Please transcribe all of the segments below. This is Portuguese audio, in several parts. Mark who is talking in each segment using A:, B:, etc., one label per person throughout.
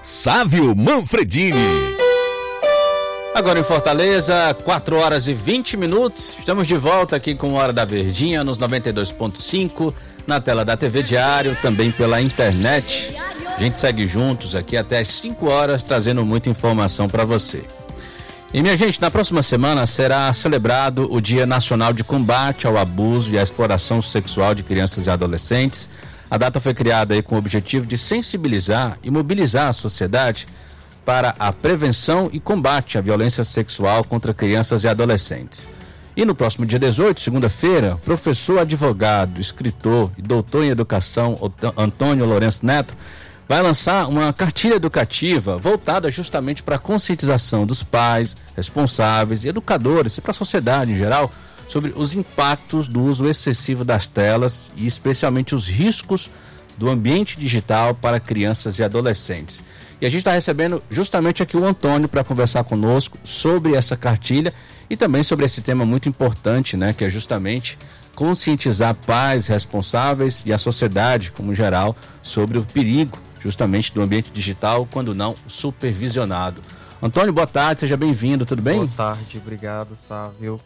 A: Sávio Manfredini. Agora em Fortaleza, 4h20. Estamos de volta aqui com Hora da Verdinha nos 92.5, na tela da TV Diário, também pela internet. A gente segue juntos aqui até às 5 horas, trazendo muita informação para você. E minha gente, na próxima semana será celebrado o Dia Nacional de Combate ao Abuso e à Exploração Sexual de Crianças e Adolescentes. A data foi criada aí com o objetivo de sensibilizar e mobilizar a sociedade para a prevenção e combate à violência sexual contra crianças e adolescentes. E no próximo dia 18, segunda-feira, professor, advogado, escritor e doutor em educação Antônio Lourenço Neto vai lançar uma cartilha educativa voltada justamente para a conscientização dos pais, responsáveis, educadores e para a sociedade em geral sobre os impactos do uso excessivo das telas e especialmente os riscos do ambiente digital para crianças e adolescentes. E a gente está recebendo justamente aqui o Antônio para conversar conosco sobre essa cartilha e também sobre esse tema muito importante, né, que é justamente conscientizar pais, responsáveis e a sociedade como geral sobre o perigo justamente do ambiente digital quando não supervisionado. Antônio, boa tarde, seja bem-vindo, tudo bem?
B: Boa tarde, obrigado, Sávio.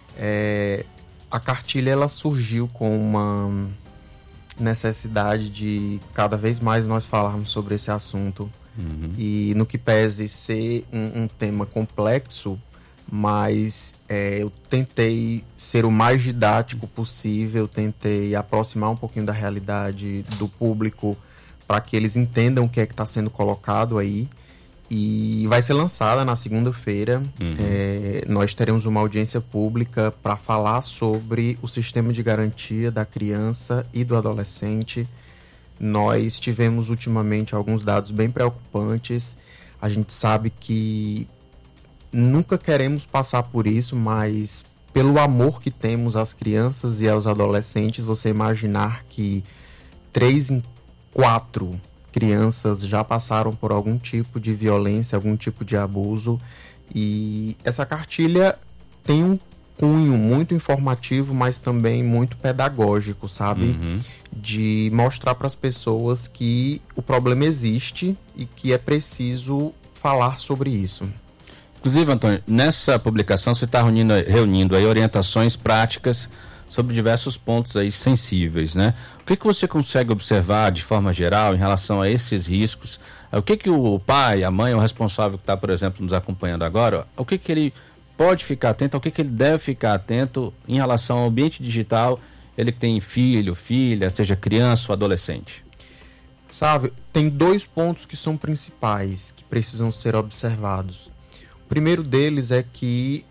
B: A cartilha ela surgiu com uma necessidade de cada vez mais nós falarmos sobre esse assunto. E no que pese ser um tema complexo, mas eu tentei ser o mais didático possível, tentei aproximar um pouquinho da realidade do público para que eles entendam o que é que está sendo colocado aí. E vai ser lançada na segunda-feira. Nós teremos uma audiência pública para falar sobre o sistema de garantia da criança e do adolescente. Nós tivemos ultimamente alguns dados bem preocupantes. A gente sabe que nunca queremos passar por isso, mas pelo amor que temos às crianças e aos adolescentes, você imaginar que 3 em 4 crianças já passaram por algum tipo de violência, algum tipo de abuso. E essa cartilha tem um cunho muito informativo, mas também muito pedagógico, sabe? De mostrar para as pessoas que o problema existe e que é preciso falar sobre isso.
A: Inclusive, Antônio, nessa publicação você está reunindo aí orientações práticas sobre diversos pontos aí sensíveis, né? O que você consegue observar de forma geral em relação a esses riscos? O que o pai, a mãe, o responsável que está, por exemplo, nos acompanhando agora, o que ele pode ficar atento, o que ele deve ficar atento em relação ao ambiente digital, ele que tem filho, filha, seja criança ou adolescente?
B: Sabe, tem 2 pontos que são principais, que precisam ser observados. O primeiro deles é que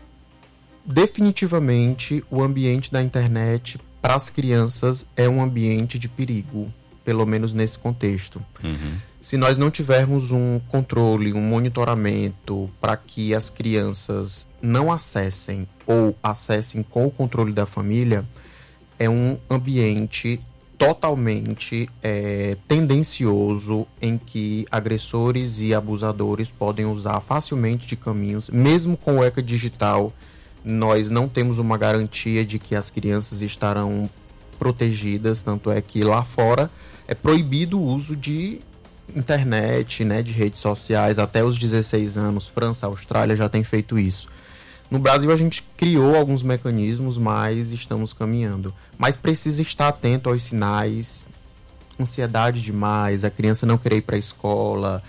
B: definitivamente o ambiente da internet para as crianças é um ambiente de perigo, pelo menos nesse contexto. Se nós não tivermos um controle, um monitoramento para que as crianças não acessem ou acessem com o controle da família, é um ambiente totalmente tendencioso em que agressores e abusadores podem usar facilmente de caminhos, mesmo com o ECA digital. Nós não temos uma garantia de que as crianças estarão protegidas, tanto é que lá fora é proibido o uso de internet, né, de redes sociais até os 16 anos. França, Austrália já tem feito isso. No Brasil a gente criou alguns mecanismos, mas estamos caminhando. Mas precisa estar atento aos sinais, ansiedade demais, a criança não querer ir para a escola,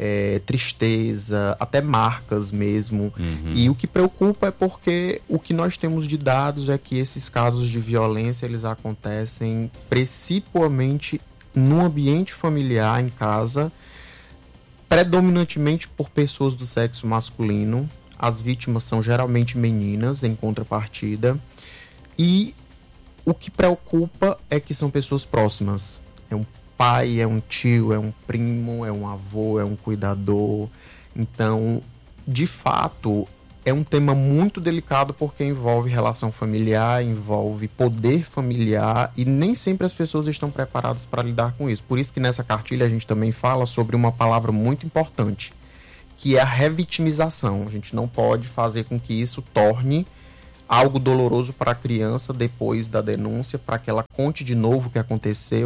B: tristeza, até marcas mesmo. E o que preocupa é porque o que nós temos de dados é que esses casos de violência eles acontecem principalmente no ambiente familiar, em casa, predominantemente por pessoas do sexo masculino. As vítimas são geralmente meninas, em contrapartida. E o que preocupa é que são pessoas próximas. É um pai, é um tio, é um primo, é um avô, é um cuidador. Então, de fato, é um tema muito delicado porque envolve relação familiar, envolve poder familiar e nem sempre as pessoas estão preparadas para lidar com isso. Por isso que nessa cartilha a gente também fala sobre uma palavra muito importante, que é a revitimização. A gente não pode fazer com que isso torne algo doloroso para a criança depois da denúncia, para que ela conte de novo o que aconteceu,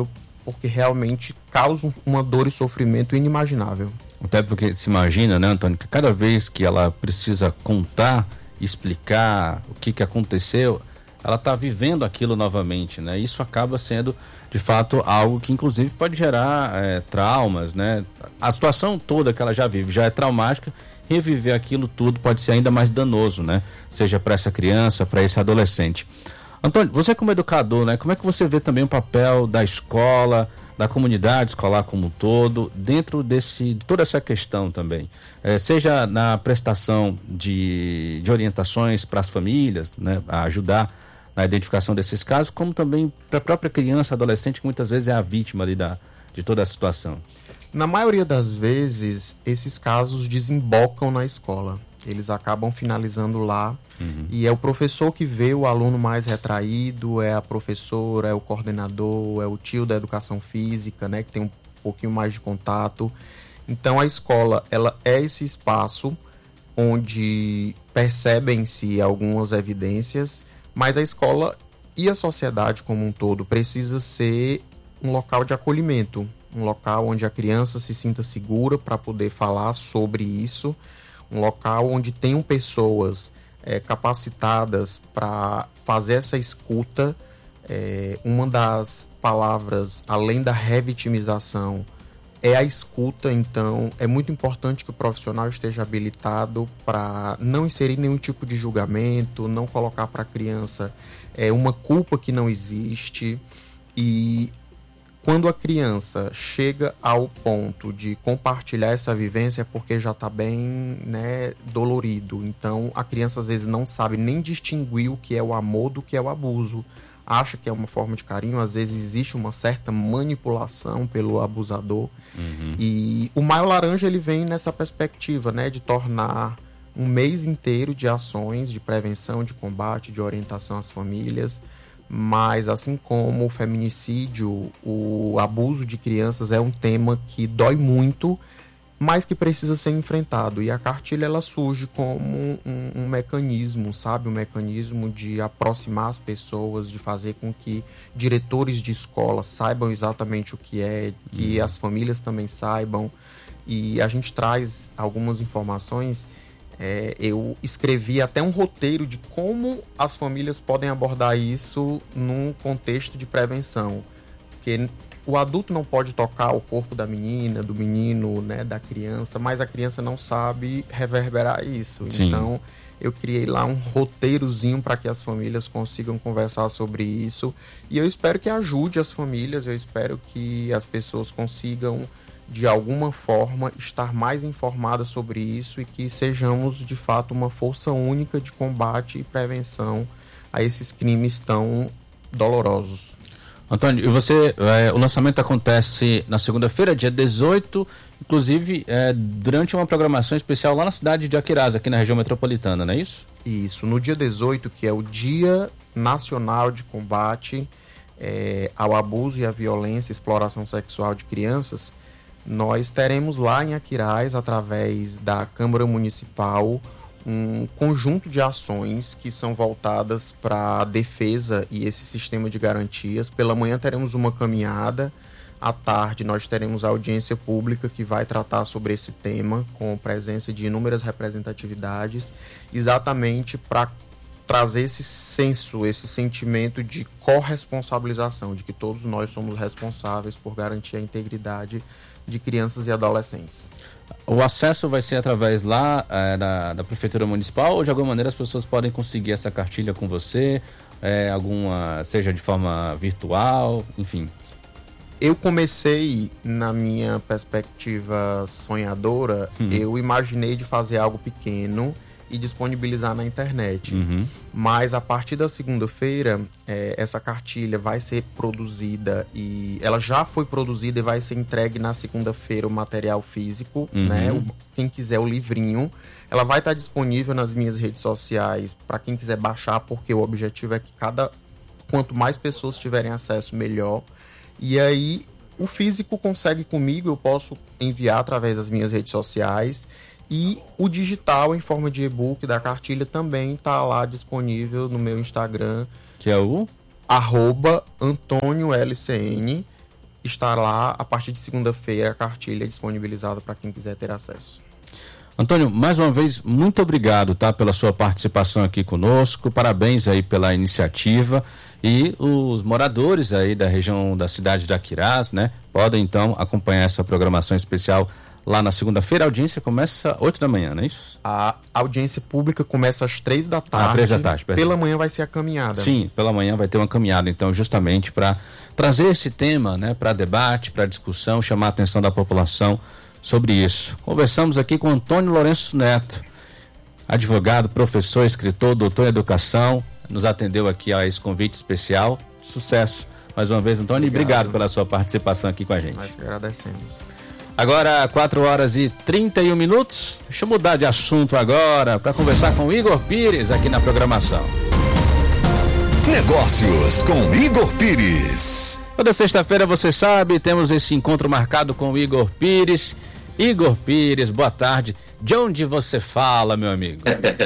B: porque realmente causam uma dor e sofrimento inimaginável.
A: Até porque se imagina, né, Antônio, que cada vez que ela precisa contar, explicar o que aconteceu, ela está vivendo aquilo novamente, né? Isso acaba sendo, de fato, algo que inclusive pode gerar traumas, né? A situação toda que ela já vive já é traumática, reviver aquilo tudo pode ser ainda mais danoso, né? Seja para essa criança, para esse adolescente. Antônio, você como educador, né? Como é que você vê também o papel da escola, da comunidade escolar como um todo, dentro de toda essa questão também? Seja na prestação de orientações para as famílias, né? A ajudar na identificação desses casos, como também para a própria criança, adolescente, que muitas vezes é a vítima ali de toda a situação.
B: Na maioria das vezes, esses casos desembocam na escola. Eles acabam finalizando lá. E é o professor que vê o aluno mais retraído, é a professora, é o coordenador, é o tio da educação física, né, que tem um pouquinho mais de contato. Então a escola, ela é esse espaço onde percebem-se algumas evidências, mas a escola e a sociedade como um todo precisa ser um local de acolhimento, um local onde a criança se sinta segura para poder falar sobre isso, um local onde tenham pessoas capacitadas para fazer essa escuta. Uma das palavras, além da revitimização, é a escuta. Então é muito importante que o profissional esteja habilitado para não inserir nenhum tipo de julgamento, não colocar para a criança uma culpa que não existe. E quando a criança chega ao ponto de compartilhar essa vivência é porque já está bem, né, dolorido. Então a criança às vezes não sabe nem distinguir o que é o amor do que é o abuso. Acha que é uma forma de carinho, às vezes existe uma certa manipulação pelo abusador. E o Maio Laranja, ele vem nessa perspectiva, né, de tornar um mês inteiro de ações de prevenção, de combate, de orientação às famílias. Mas assim como o feminicídio, o abuso de crianças é um tema que dói muito, mas que precisa ser enfrentado. E a cartilha, ela surge como um mecanismo, sabe? Um mecanismo de aproximar as pessoas, de fazer com que diretores de escola saibam exatamente o que é, que as famílias também saibam. E a gente traz algumas informações. Eu escrevi até um roteiro de como as famílias podem abordar isso num contexto de prevenção. Porque o adulto não pode tocar o corpo da menina, do menino, né, da criança, mas a criança não sabe reverberar isso. Sim. Então, eu criei lá um roteirozinho para que as famílias consigam conversar sobre isso. E eu espero que ajude as famílias, eu espero que as pessoas consigam, de alguma forma, estar mais informadas sobre isso e que sejamos, de fato, uma força única de combate e prevenção a esses crimes tão dolorosos.
A: Antônio, e você, o lançamento acontece na segunda-feira, dia 18, inclusive durante uma programação especial lá na cidade de Aquiraz, aqui na região metropolitana, não é isso?
B: Isso, no dia 18, que é o Dia Nacional de Combate ao Abuso e à Violência e Exploração Sexual de Crianças, nós teremos lá em Aquiraz, através da Câmara Municipal, um conjunto de ações que são voltadas para a defesa e esse sistema de garantias. Pela manhã teremos uma caminhada, à tarde nós teremos a audiência pública que vai tratar sobre esse tema, com presença de inúmeras representatividades, exatamente para trazer esse senso, esse sentimento de corresponsabilização, de que todos nós somos responsáveis por garantir a integridade de crianças e adolescentes.
A: O acesso vai ser através lá da Prefeitura Municipal, ou de alguma maneira as pessoas podem conseguir essa cartilha com você, seja de forma virtual, enfim?
B: Eu comecei, na minha perspectiva sonhadora, eu imaginei de fazer algo pequeno e disponibilizar na internet. Mas a partir da segunda-feira, essa cartilha vai ser produzida, e ela já foi produzida e vai ser entregue na segunda-feira, o material físico, né? Quem quiser o livrinho, ela vai estar disponível nas minhas redes sociais para quem quiser baixar, porque o objetivo é que quanto mais pessoas tiverem acesso, melhor. E aí, o físico consegue comigo, eu posso enviar através das minhas redes sociais. E o digital, em forma de e-book da cartilha, também está lá disponível no meu Instagram.
A: Que é o?
B: @AntônioLCN. estar lá a partir de segunda-feira a cartilha disponibilizada para quem quiser ter acesso.
A: Antônio, mais uma vez, muito obrigado, tá, pela sua participação aqui conosco, parabéns aí pela iniciativa, e os moradores aí da região da cidade de Aquiraz, né, podem então acompanhar essa programação especial lá na segunda-feira. A audiência começa às 8 da manhã, não é isso?
B: A audiência pública começa às 3 da tarde.
A: 3 da tarde, perdão.
B: Pela manhã vai ser a caminhada.
A: Sim, pela manhã vai ter uma caminhada, então, justamente para trazer esse tema, né, para debate, para discussão, chamar a atenção da população sobre isso. Conversamos aqui com Antônio Lourenço Neto, advogado, professor, escritor, doutor em educação, nos atendeu aqui a esse convite especial. Sucesso mais uma vez, Antônio, e obrigado pela sua participação aqui com a gente.
B: Nós que agradecemos.
A: Agora, 4h31. Deixa eu mudar de assunto agora para conversar com o Igor Pires aqui na programação.
C: Negócios com Igor Pires.
A: Toda sexta-feira, você sabe, temos esse encontro marcado com o Igor Pires. Igor Pires, boa tarde. De onde você fala, meu amigo?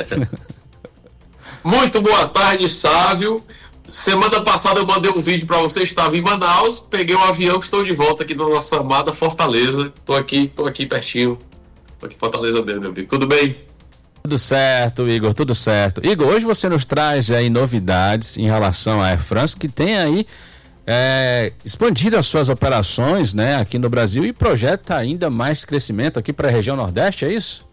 D: Muito boa tarde, Sávio. Semana passada eu mandei um vídeo para você, estava em Manaus, peguei um avião, estou de volta aqui na nossa amada Fortaleza. Tô aqui pertinho. Tô aqui em Fortaleza mesmo, meu amigo. Tudo bem?
A: Tudo certo, Igor, tudo certo. Igor, hoje você nos traz aí novidades em relação à Air France, que tem aí expandido as suas operações, né, aqui no Brasil, e projeta ainda mais crescimento aqui para a região Nordeste, é isso?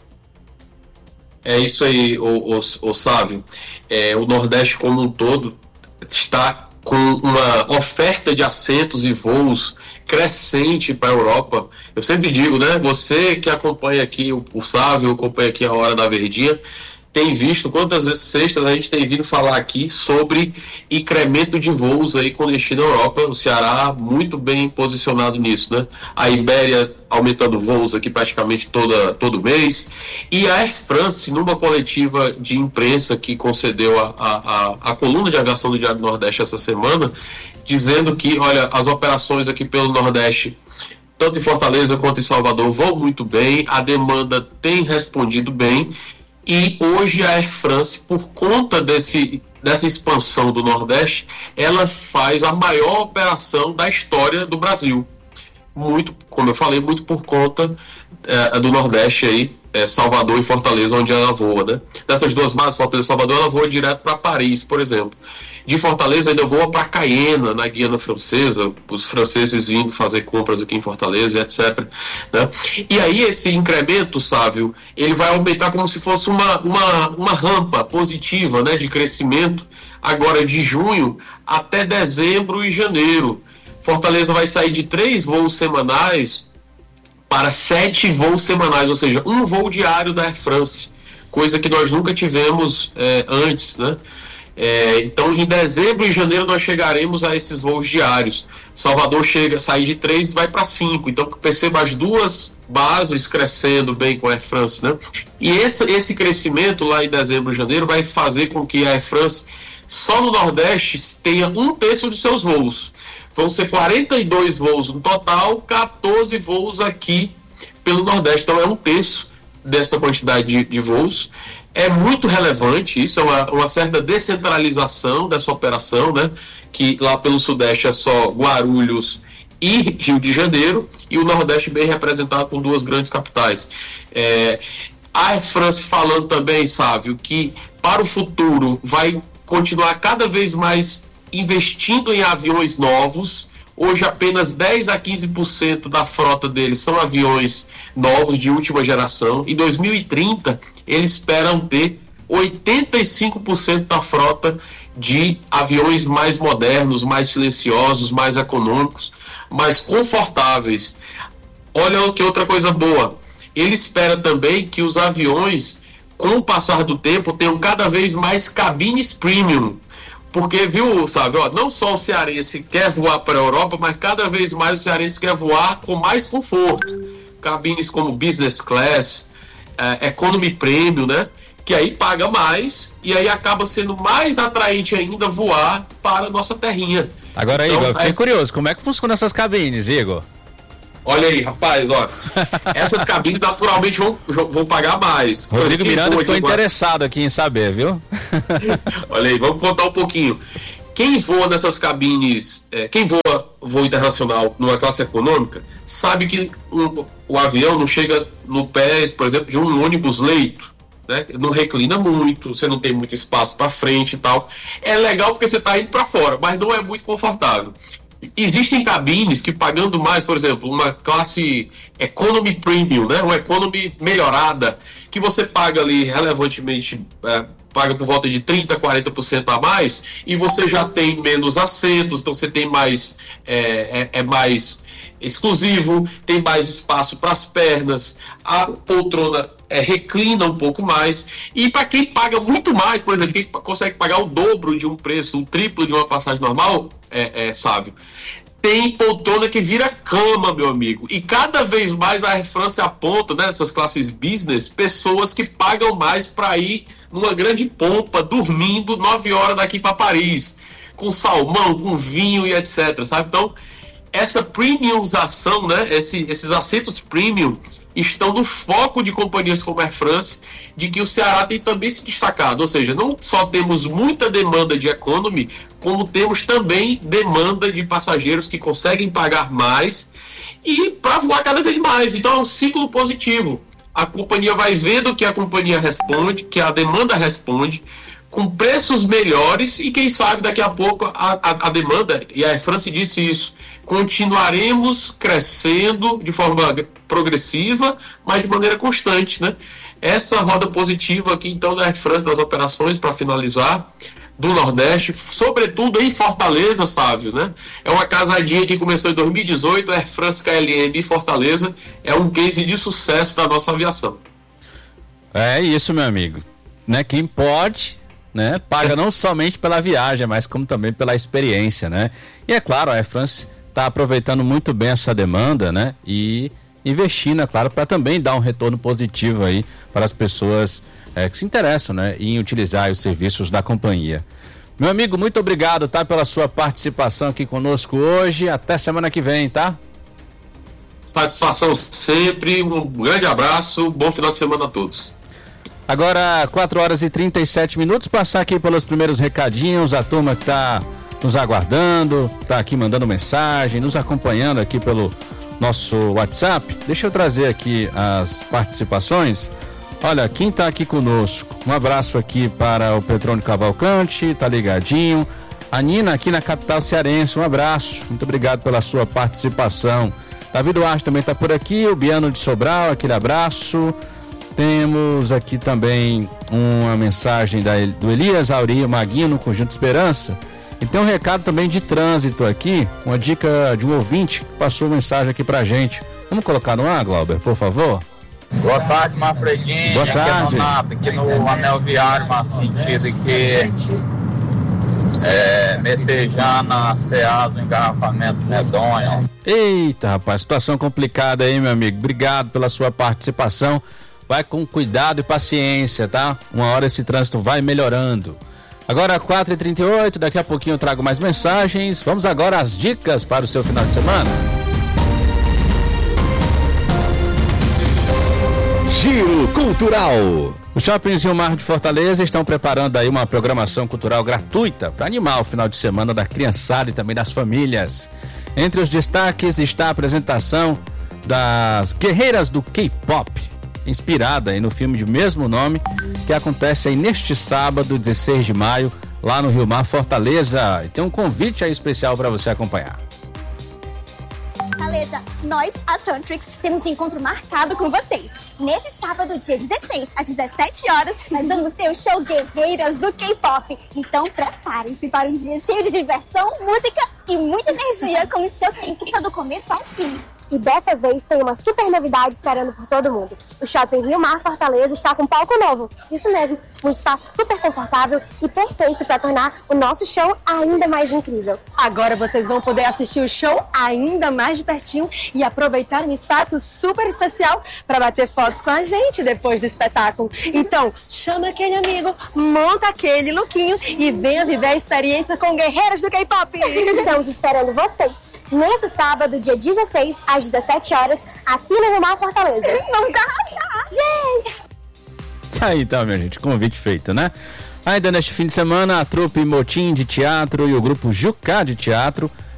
D: É isso aí, o Sávio. O Nordeste como um todo está com uma oferta de assentos e voos crescente para a Europa. Eu sempre digo, né? Você que acompanha aqui o Sávio, acompanha aqui a Hora da Verdinha, tem visto quantas vezes sextas a gente tem vindo falar aqui sobre incremento de voos aí com destino à Europa. O Ceará muito bem posicionado nisso, né? A Ibéria aumentando voos aqui praticamente todo mês. E a Air France, numa coletiva de imprensa que concedeu a coluna de aviação do Diário do Nordeste essa semana, dizendo que, olha, as operações aqui pelo Nordeste, tanto em Fortaleza quanto em Salvador, vão muito bem, a demanda tem respondido bem. E hoje a Air France, por conta dessa expansão do Nordeste, ela faz a maior operação da história do Brasil. Muito, como eu falei, muito por conta do Nordeste aí, Salvador e Fortaleza, onde ela voa, né? Dessas duas bases, Fortaleza e Salvador, ela voa direto para Paris, por exemplo. De Fortaleza ainda voa para Cayena, na Guiana Francesa, os franceses vindo fazer compras aqui em Fortaleza, etc. Né? E aí esse incremento, Sávio, ele vai aumentar como se fosse uma rampa positiva, né, de crescimento, agora de junho até dezembro e janeiro. Fortaleza vai sair de 3 voos semanais para 7 voos semanais, ou seja, um voo diário da Air France, coisa que nós nunca tivemos antes, né? Então, em dezembro e janeiro nós chegaremos a esses voos diários. Salvador sai de 3 e vai para 5. Então, perceba as duas bases crescendo bem com a Air France, né? E esse crescimento lá em dezembro e janeiro vai fazer com que a Air France, só no Nordeste, tenha 1/3 dos seus voos. Vão ser 42 voos no total, 14 voos aqui pelo Nordeste. Então, é 1/3 dessa quantidade de voos. É muito relevante, isso é uma certa descentralização dessa operação, né? Que lá pelo Sudeste é só Guarulhos e Rio de Janeiro, e o Nordeste bem representado com 2 grandes capitais. A Air France falando também, Sávio, que para o futuro vai continuar cada vez mais investindo em aviões novos. Hoje apenas 10 a 15% da frota deles são aviões novos de última geração. Em 2030, eles esperam ter 85% da frota de aviões mais modernos, mais silenciosos, mais econômicos, mais confortáveis. Olha que outra coisa boa. Ele espera também que os aviões, com o passar do tempo, tenham cada vez mais cabines premium. Porque, viu, sabe, não só o cearense quer voar para a Europa, mas cada vez mais o cearense quer voar com mais conforto. Cabines como business class, economy premium, né? Que aí paga mais e aí acaba sendo mais atraente ainda voar para a nossa terrinha.
A: Agora, então, Igor, eu fiquei curioso, como é que funcionam essas cabines, Igor?
D: Olha aí, rapaz, essas cabines naturalmente vão pagar mais.
A: Rodrigo Miranda ficou interessado aqui em saber, viu?
D: Olha aí, vamos contar um pouquinho. Quem voa nessas cabines, quem voa voo internacional numa classe econômica, sabe que o avião não chega no pé, por exemplo, de um ônibus leito, né? Não reclina muito, você não tem muito espaço para frente e tal. É legal porque você está indo para fora, mas não é muito confortável. Existem cabines que, pagando mais, por exemplo, uma classe Economy Premium, né? Uma Economy melhorada, que você paga ali relevantemente, paga por volta de 30%, 40% a mais, e você já tem menos assentos, então você tem mais, mais exclusivo, tem mais espaço para as pernas, a poltrona reclina um pouco mais, e para quem paga muito mais, por exemplo, quem consegue pagar o dobro de um preço, o triplo de uma passagem normal, Sávio, tem poltrona que vira cama, meu amigo, e cada vez mais a Air France aponta, né, nessas classes business, pessoas que pagam mais para ir numa grande pompa, dormindo 9 horas daqui para Paris, com salmão, com vinho e etc, sabe? Então, essa premiumização, né, esses assentos premium estão no foco de companhias como a Air France, de que o Ceará tem também se destacado, ou seja, não só temos muita demanda de economy, como temos também demanda de passageiros que conseguem pagar mais e para voar cada vez mais. Então é um ciclo positivo. A companhia vai vendo que a companhia responde, que a demanda responde, com preços melhores, e quem sabe daqui a pouco a demanda, e a Air France disse isso, continuaremos crescendo de forma progressiva, mas de maneira constante, né? Essa roda positiva aqui, então, da Air France, das operações, para finalizar, do Nordeste, sobretudo em Fortaleza, Sávio, né? É uma casadinha que começou em 2018, a Air France KLM em Fortaleza, é um case de sucesso da nossa aviação.
A: É isso, meu amigo, né? Quem pode, né, paga não somente pela viagem, mas como também pela experiência, né? E é claro, a Air France está aproveitando muito bem essa demanda, né? E investindo, é claro, para também dar um retorno positivo aí para as pessoas que se interessam, né, em utilizar os serviços da companhia. Meu amigo, muito obrigado, tá, pela sua participação aqui conosco hoje. Até semana que vem, tá?
D: Satisfação sempre, um grande abraço, bom final de semana a todos.
A: Agora 4h37, passar aqui pelos primeiros recadinhos, a turma que tá nos aguardando, tá aqui mandando mensagem, nos acompanhando aqui pelo nosso WhatsApp. Deixa eu trazer aqui as participações. Olha, quem tá aqui conosco, um abraço aqui para o Petrônio Cavalcante, tá ligadinho. A Nina aqui na capital cearense, um abraço, muito obrigado pela sua participação. Davi Duarte também tá por aqui, o Biano de Sobral, aquele abraço. Temos aqui também uma mensagem do Elias Auri Maguinho no Conjunto Esperança. E tem um recado também de trânsito aqui, uma dica de um ouvinte que passou mensagem aqui pra gente. Vamos colocar no ar, Glauber, por favor?
E: Boa tarde, Manfredinho.
A: Boa tarde.
E: Aqui no anel viário, mas sentido que Messejana, Ceasa, engarrafamento medonho.
A: Eita, rapaz, situação complicada aí, meu amigo. Obrigado pela sua participação. Vai com cuidado e paciência, tá? Uma hora esse trânsito vai melhorando. Agora 4h38, daqui a pouquinho eu trago mais mensagens. Vamos agora às dicas para o seu final de semana.
C: Giro Cultural.
A: Os shoppings Rio Mar de Fortaleza estão preparando aí uma programação cultural gratuita para animar o final de semana da criançada e também das famílias. Entre os destaques está a apresentação das Guerreiras do K-Pop, inspirada aí no filme de mesmo nome, que acontece aí neste sábado, 16 de maio, lá no Rio Mar, Fortaleza. E tem um convite aí especial para você acompanhar.
F: Fortaleza, nós, a Suntrix, temos um encontro marcado com vocês. Nesse sábado, dia 16, às 17 horas, nós vamos ter o show Guerreiras do K-Pop. Então, preparem-se para um dia cheio de diversão, música e muita energia, com o show que incrível do começo ao fim.
G: E dessa vez tem uma super novidade esperando por todo mundo. O Shopping Rio Mar Fortaleza está com palco novo. Isso mesmo, um espaço super confortável e perfeito para tornar o nosso show ainda mais incrível.
H: Agora vocês vão poder assistir o show ainda mais de pertinho e aproveitar um espaço super especial para bater fotos com a gente depois do espetáculo. Então, chama aquele amigo, monta aquele lookinho e venha viver a experiência com Guerreiras do K-Pop.
G: Estamos esperando vocês nesse sábado, dia 16, às 17 horas, aqui no Rio Mar Fortaleza.
F: Vamos arrasar!
G: Yay!
A: Tá aí, então, minha gente, convite feito, né? Ainda neste fim de semana, a trupe Motim de Teatro e o grupo Jucá de Teatro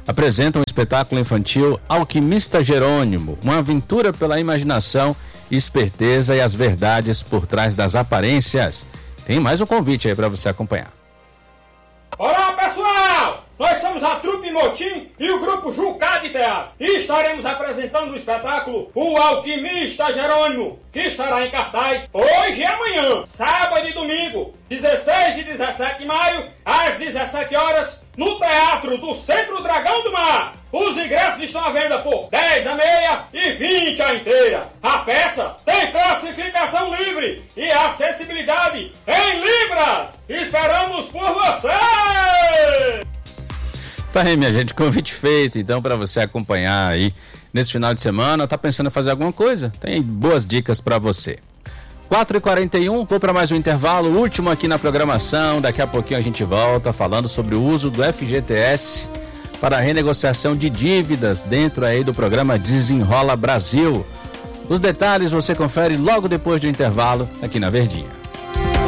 A: apresenta um espetáculo infantil Alquimista Jerônimo, uma aventura pela imaginação, esperteza e as verdades por trás das aparências. Tem mais um convite aí para você acompanhar.
I: Olá, pessoal! Nós somos a Trupe Motim e o grupo Jucá de Teatro. E estaremos apresentando o espetáculo O Alquimista Jerônimo, que estará em cartaz hoje e amanhã, sábado e domingo, 16 e 17 de maio, às 17 horas, no Teatro do Centro Dragão do Mar. Os ingressos estão à venda por 10 a meia e 20 a inteira. A peça tem classificação livre e acessibilidade em libras. Esperamos por você!
A: Tá aí, minha gente, convite feito, então, para você acompanhar aí nesse final de semana. Tá pensando em fazer alguma coisa? Tem boas dicas para você. 4h41, vou para mais um intervalo, último aqui na programação. Daqui a pouquinho a gente volta falando sobre o uso do FGTS para a renegociação de dívidas dentro aí do programa Desenrola Brasil. Os detalhes você confere logo depois do intervalo aqui na Verdinha.